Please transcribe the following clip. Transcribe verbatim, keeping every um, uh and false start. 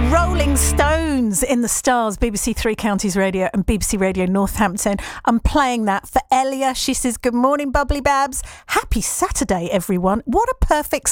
Rolling Stones in the Stars, B B C Three Counties Radio and B B C Radio Northampton. I'm playing that for Elia. She says, good morning, Bubbly Babs. Happy Saturday, everyone. What a perfect